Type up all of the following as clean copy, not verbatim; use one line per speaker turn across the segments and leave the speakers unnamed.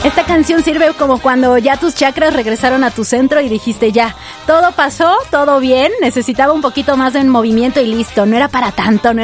Esta canción sirve como cuando ya tus chakras regresaron a tu centro y dijiste ya, todo pasó, todo bien, necesitaba un poquito más de movimiento y listo, no era para tanto.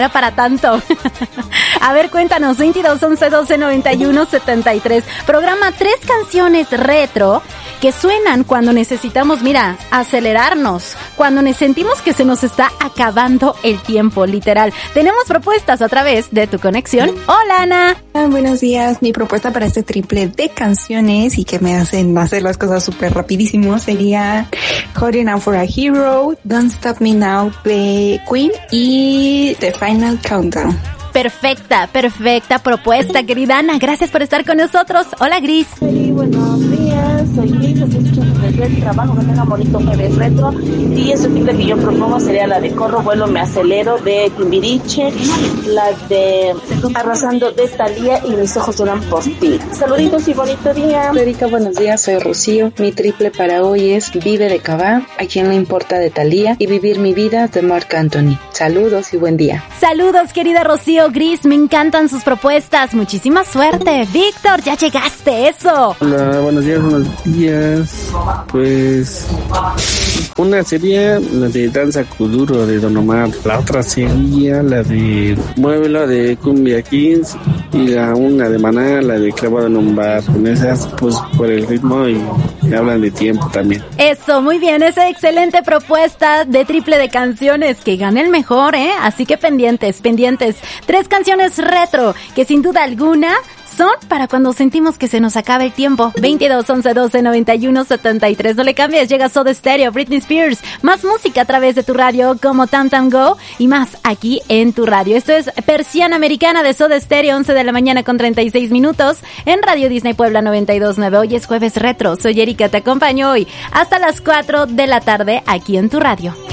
A ver, cuéntanos, 22 11 12 91 73. Programa 3 canciones retro que suenan cuando necesitamos, mira, acelerarnos, cuando sentimos que se nos está acabando el tiempo, literal. Tenemos propuestas a través de tu conexión. Hola, Ana.
Buenos días. Mi propuesta para este triple de canciones y que me hacen hacer las cosas súper rapidísimo sería Holding Out for a Hero, Don't Stop Me Now de Queen y The Final Countdown.
Perfecta propuesta, querida Ana. Gracias por estar con nosotros. Hola, Gris.
Sí, buenos días. Soy Gris, estoy escuchando desde el trabajo, que tenga bonito jueves retro. Y ese triple que yo propongo sería la de Corro, Vuelo, Me Acelero de Timbiriche, la de Arrasando de Thalía y Mis Ojos Lloran por Ti. Saluditos y bonito día.
Erika, buenos días, soy Rocío. Mi triple para hoy es Vive de Cabá, A Quien Le Importa de Thalía y Vivir Mi Vida de Marc Anthony. Saludos y buen día.
Saludos, querida Rocío. Gris, me encantan sus propuestas. Muchísima suerte. Víctor, ya llegaste, eso.
Hola, buenos días. Pues una sería la de Danza Kuduro de Don Omar. La otra sería la de Muévelo de Cumbia Kings. Y una de Maná, la de Clavado en un Bar. Con esas, pues por el ritmo y hablan de tiempo también.
Eso, muy bien. Esa excelente propuesta de triple de canciones. Que gane el mejor, ¿eh? Así que pendientes. 3 canciones retro que sin duda alguna son para cuando sentimos que se nos acaba el tiempo. 22 11 12 91 73. No le cambies, llega Soda Stereo, Britney Spears. Más música a través de tu radio como Tam Tam Go y más aquí en tu radio. Esto es Persiana Americana de Soda Stereo, 11 de la mañana con 36 minutos en Radio Disney Puebla 92.9. Hoy es jueves retro. Soy Erika, te acompaño hoy hasta las 4 de la tarde aquí en tu radio.